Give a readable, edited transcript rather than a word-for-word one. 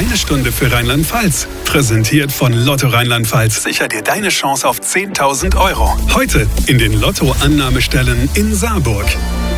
Deine Stunde für Rheinland-Pfalz. Präsentiert von Lotto Rheinland-Pfalz. Sicher dir deine Chance auf 10.000 Euro. Heute in den Lotto-Annahmestellen in Saarburg.